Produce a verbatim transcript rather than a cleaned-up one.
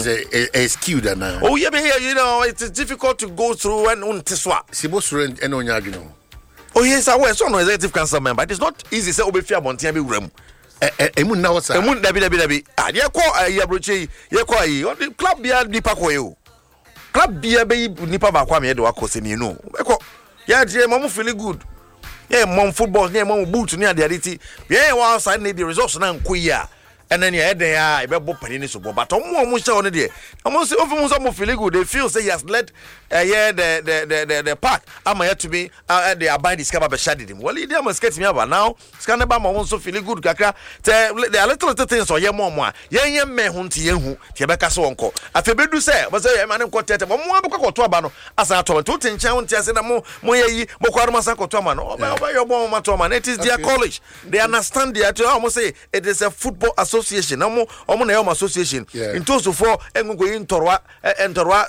as a, a skewed and oh yeah, you know it's difficult to go through and on tiswa. Sibosure and on you know. Oh yes, I was one executive council member. It is not easy. Say obefia bontia be room. Emu na wasa. Emu dabi dabi dabi. Ah, ye ko ya broche, ye ko ayi. O club bia nipa ko ye. Club bia be nipa ba kwa me de wakose ni no. E ko. Ya je mom feel good. Yeah, mom football, yeah, mom boot near the adity. Yeah, while I need the results now, queer. And then you had there, I bet Penny so, but I'm almost on it. I'm also often some feeling good. They feel say he has led uh, yeah, the, the, the, the, the park. I'm here to be uh, the abide discover by shaded him. Well, he must get me about now. Scanabama also feeling good. Kaka, there are little little things or yeah, more. Yeah, yeah, me hunty, you, Tibaka so uncle. I feel better say, was a man quartet, but more about Twabano as I told two ten chance and more, Moye, Mokarmasako Toman, or your bomb Matoman. It is their college. They understand the I almost say it is a football association. Association, no more, Association. In terms of four, and go in Torwa and Torwa